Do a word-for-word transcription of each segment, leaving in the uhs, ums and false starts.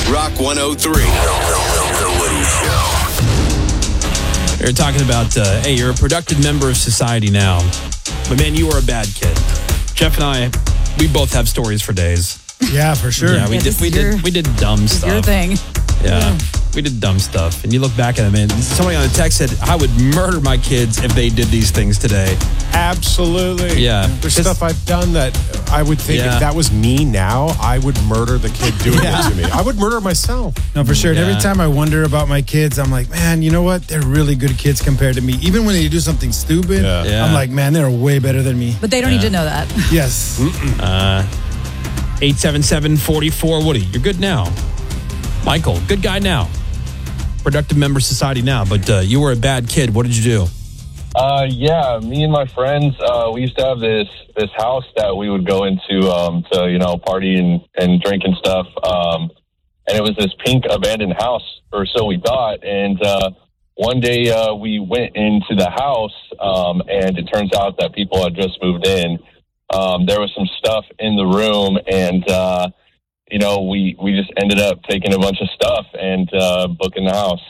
Rock one oh three. The Woody Show. You're talking about, uh, hey, you're a productive member of society now. But man, you were a bad kid. Jeff and I, we both have stories for days. Yeah, for sure. Yeah, we Yeah, did. this We is your- did. We did dumb It's stuff. your thing. Yeah, we did dumb stuff. And you look back at it, man. Somebody on the text said, "I would murder my kids if they did these things today." Absolutely. Yeah. There's 'Cause- stuff I've done that I would think Yeah. if that was me now, I would murder the kid doing Yeah. it to me. I would murder myself. No, for sure. And Yeah. every time I wonder about my kids, I'm like, man, you know what? They're really good kids compared to me. Even when they do something stupid, Yeah. Yeah. I'm like, man, they're way better than me. But they don't need to know that. Yes. eight seven seven, four four, Woody. You're good now. Michael, good guy now. Productive member society now. But uh, you were a bad kid. What did you do? Uh, yeah, me and my friends, uh, we used to have this this house that we would go into um, to, you know, party and, and drink and stuff. Um, and it was this pink abandoned house, or so we thought. And uh, one day uh, we went into the house, um, and it turns out that people had just moved in. Um, there was some stuff in the room, and, uh, you know, we, we just ended up taking a bunch of stuff and uh, booking the house.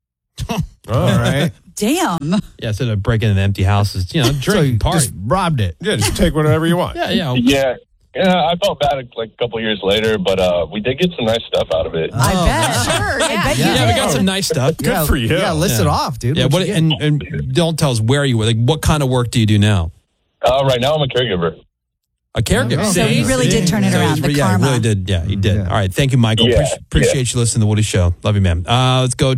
All right. Damn. Yeah, instead of breaking into empty houses, you know, drink, party. Just robbed it. Yeah, just take whatever you want. Yeah, yeah. Yeah. Yeah, I felt bad like a couple years later, but uh, we did get some nice stuff out of it. I bet. Sure. I bet you Yeah, we did. got some nice stuff. Good yeah, for you. Yeah, list it Yeah. off, dude. Yeah, What'd what you and, and don't tell us where you were. Like, what kind of work do you do now? Uh, right now, I'm a caregiver. A caregiver. So he really did turn it So around, he's- the yeah, karma. he really did. Yeah, he did. Yeah. All right, thank you, Michael. Yeah, Appreciate, appreciate you listening to the Woody Show. Love you, man. Uh, let's go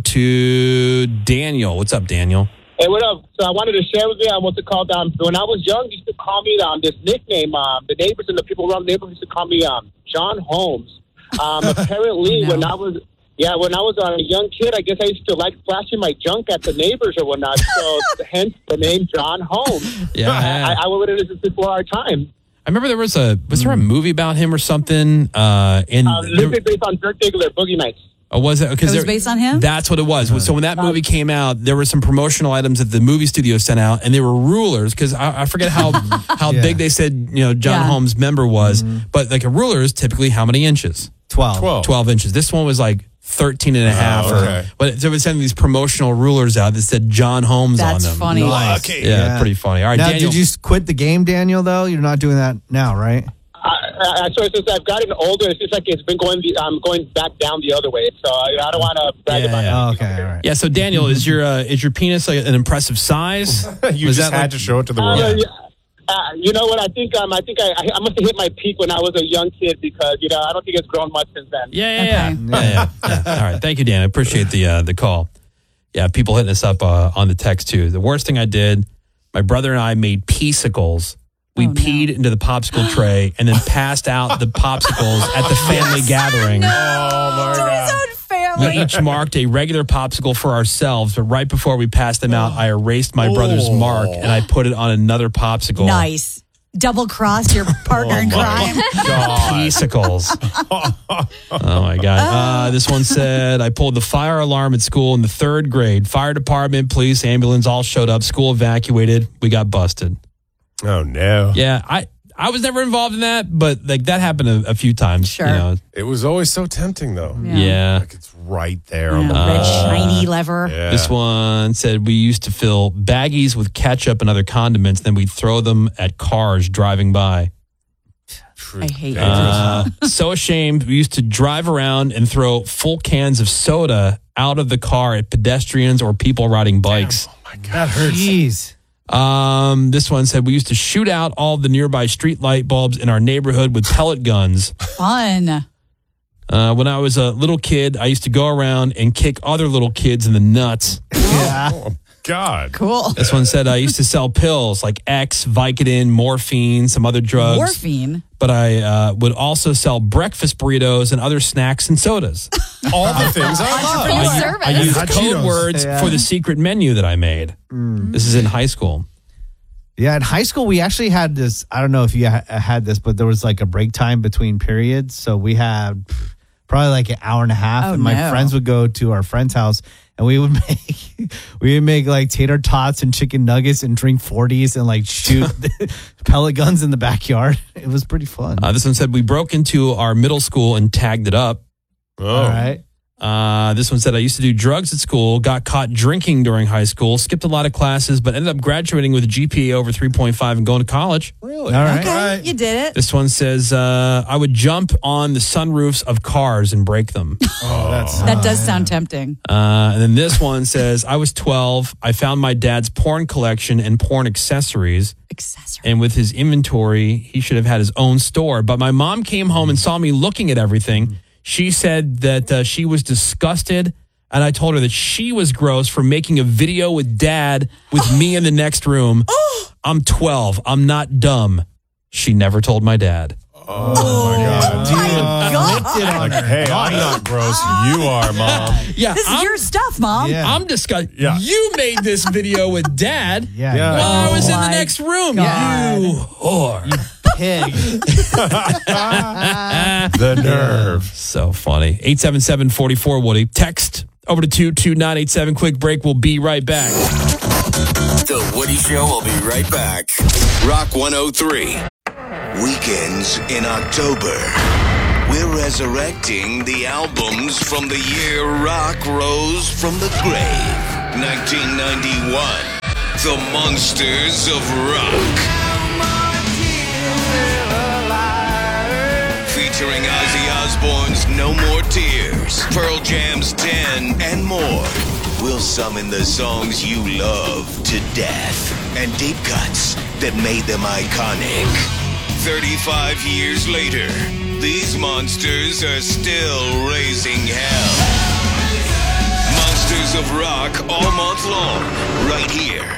to Daniel. What's up, Daniel? Hey, what up? So I wanted to share with you, I want to call down. When I was young, used to call me um, this nickname. Um, the neighbors and the people around the neighborhood used to call me um, John Holmes. Um, apparently, No. when I was yeah, when I was a young kid, I guess I used to like flashing my junk at the neighbors or whatnot. So hence the name John Holmes. Yeah, I, I would have this before our time. I remember there was a was there a movie about him or something? Uh, and Uh, there- This is based on Dirk Diggler, Boogie Nights. oh, was it? Because It was based on him? That's what it was. So when that movie came out, there were some promotional items that the movie studio sent out, and they were rulers. Because I, I forget how how Yeah. big they said you know John Yeah. Holmes' member was, but like a ruler is typically how many inches? twelve. Twelve. twelve inches. This one was like thirteen and a half. Oh, okay. Or, but they were sending these promotional rulers out that said John Holmes That's on them. funny. Lucky. Yeah, Yeah. pretty funny. All right, Now, Daniel. did you quit the game, Daniel, though? You're not doing that now, right? I, I, so since I've gotten older, it's just like it's been going the, um, going back down the other way. So I, I don't want to brag Yeah, about yeah. it. Oh, okay, all right. yeah, so Daniel, is your uh, is your penis like an impressive size? You Was just that had like- to show it to the Uh, world. yeah. Uh, you know what? I think um, I think I, I, I must have hit my peak when I was a young kid because you know I don't think it's grown much since then. Yeah, yeah, yeah. Okay. yeah, yeah, yeah. All right, thank you, Dan. I appreciate the uh, the call. Yeah, people hitting us up uh, on the text too. The worst thing I did, my brother and I made peacicles. We Oh, no. peed into the popsicle tray and then passed out the popsicles at the family gathering. Oh, my To his God. own We family. each marked a regular popsicle for ourselves, but right before we passed them out, I erased my brother's Oh. mark and I put it on another popsicle. Nice. Double crossed your partner in crime. Peacicles. Oh my God. Uh, this one said, I pulled the fire alarm at school in the third grade. Fire department, police, ambulance all showed up. School evacuated. We got busted. Oh, no. Yeah, I, I was never involved in that, but like that happened a, a few times. Sure. You know. It was always so tempting, though. Yeah. Like it's right there on Yeah, the red wall. shiny lever. Yeah. This one said we used to fill baggies with ketchup and other condiments, then we'd throw them at cars driving by. I hate it. Uh, so ashamed. We used to drive around and throw full cans of soda out of the car at pedestrians or people riding bikes. That hurts. Jeez. Um, this one said we used to shoot out all the nearby street light bulbs in our neighborhood with pellet guns. Fun. Uh, when I was a little kid, I used to go around and kick other little kids in the nuts. Yeah. Oh, God. Cool. This one said I used to sell pills like X, Vicodin, morphine, some other drugs. Morphine. But I uh, would also sell breakfast burritos and other snacks and sodas. All the things I love. Full I, service. I used Hot code Cheetos. words Yeah. for the secret menu that I made. This is in high school. Yeah, in high school, we actually had this. I don't know if you ha- had this, but there was like a break time between periods. So we had pff, probably like an hour and a half. Oh, and my no. friends would go to our friend's house and we would make we would make like tater tots and chicken nuggets and drink forties and like shoot pellet guns in the backyard. It was pretty fun. Uh, this one said we broke into our middle school and tagged it up. Oh. All right. Uh, this one said, I used to do drugs at school, got caught drinking during high school, skipped a lot of classes, but ended up graduating with a G P A over three point five and going to college. Really? All right. Okay, Right. you did it. This one says, uh, I would jump on the sunroofs of cars and break them. Oh, that's That does sound tempting. Uh, and then this one says, I was twelve. I found my dad's porn collection and porn accessories. Accessory. And with his inventory, he should have had his own store. But my mom came home and saw me looking at everything. She said that uh, she was disgusted. And I told her that she was gross for making a video with dad with me in the next room. I'm twelve. I'm not dumb. She never told my dad. Oh, my God. My God. Like, hey, I'm not gross. You are, Mom. Yeah, This is I'm, your stuff, Mom. Yeah. I'm disgusted. Yeah. You made this video with dad Yeah. Yeah. while I was in Oh, the my next room. God. You whore. Pig. The nerve. So funny. eight seven seven, four four, Woody. Text over to two two nine eight seven. Quick break. We'll be right back. The Woody Show will be right back. Rock one oh three. Weekends in October. We're resurrecting the albums from the year rock rose from the grave. nineteen ninety-one. The Monsters of Rock. Featuring Ozzy Osbourne's No More Tears, Pearl Jam's ten, and more. We'll summon the songs you love to death and deep cuts that made them iconic. thirty-five years later, these monsters are still raising hell. Monsters of Rock all month long, right here.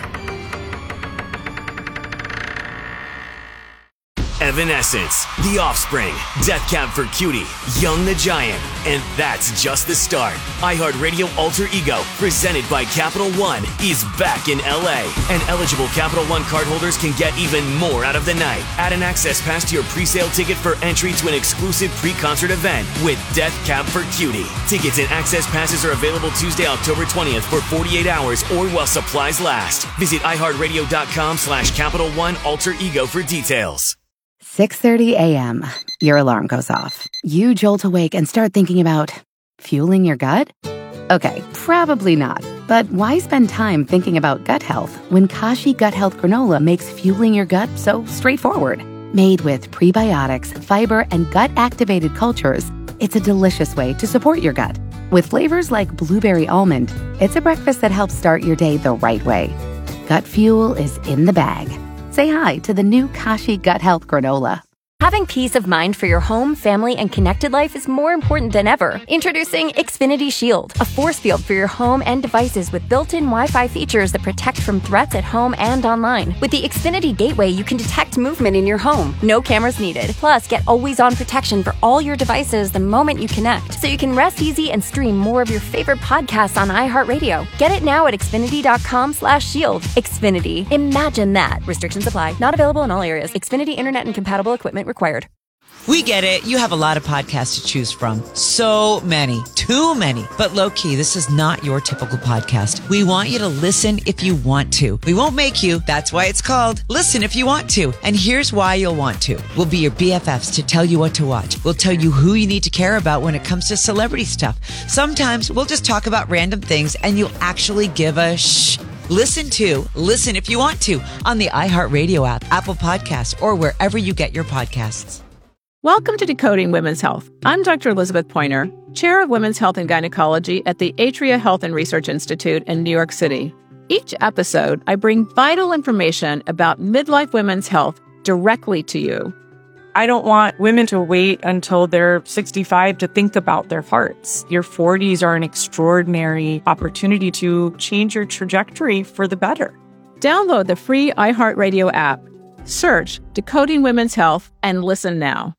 Evanescence, The Offspring, Death Cab for Cutie, Young the Giant, and that's just the start. iHeartRadio Alter Ego, presented by Capital One, is back in L A, and eligible Capital One cardholders can get even more out of the night. Add an access pass to your pre-sale ticket for entry to an exclusive pre-concert event with Death Cab for Cutie. Tickets and access passes are available Tuesday, October twentieth for forty-eight hours or while supplies last. Visit iHeartRadio.com slash Capital One Alter Ego for details. six thirty a.m. Your alarm goes off. You jolt awake and start thinking about fueling your gut? Okay, probably not. But why spend time thinking about gut health when Kashi Gut Health Granola makes fueling your gut so straightforward? Made with prebiotics, fiber, and gut-activated cultures, it's a delicious way to support your gut. With flavors like blueberry almond, it's a breakfast that helps start your day the right way. Gut fuel is in the bag. Say hi to the new Kashi Gut Health Granola. Having peace of mind for your home, family, and connected life is more important than ever. Introducing Xfinity Shield, a force field for your home and devices with built-in Wi-Fi features that protect from threats at home and online. With the Xfinity Gateway, you can detect movement in your home. No cameras needed. Plus, get always-on protection for all your devices the moment you connect, so you can rest easy and stream more of your favorite podcasts on iHeartRadio. Get it now at Xfinity.com slash shield. Xfinity. Imagine that. Restrictions apply. Not available in all areas. Xfinity Internet and compatible equipment required. We get it. You have a lot of podcasts to choose from. So many. Too many. But low key, this is not your typical podcast. We want you to listen if you want to. We won't make you. That's why it's called Listen If You Want To. And here's why you'll want to. We'll be your B F Fs to tell you what to watch. We'll tell you who you need to care about when it comes to celebrity stuff. Sometimes we'll just talk about random things and you'll actually give a shh. Listen to Listen If You Want To on the iHeartRadio app, Apple Podcasts, or wherever you get your podcasts. Welcome to Decoding Women's Health. I'm Doctor Elizabeth Pointer, Chair of Women's Health and Gynecology at the Atria Health and Research Institute in New York City. Each episode, I bring vital information about midlife women's health directly to you. I don't want women to wait until they're sixty-five to think about their hearts. Your forties are an extraordinary opportunity to change your trajectory for the better. Download the free iHeartRadio app. Search Decoding Women's Health and listen now.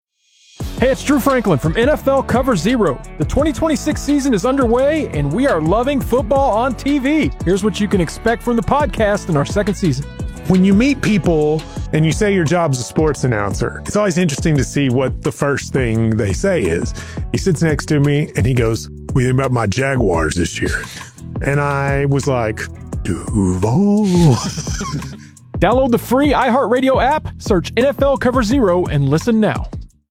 Hey, it's Drew Franklin from N F L Cover Zero. The twenty twenty-six season is underway, and we are loving football on T V. Here's what you can expect from the podcast in our second season. When you meet people and you say your job's a sports announcer, it's always interesting to see what the first thing they say is. He sits next to me and he goes, "What do you think about my Jaguars this year?" And I was like, Duval. Download the free iHeartRadio app, search N F L Cover Zero, and listen now.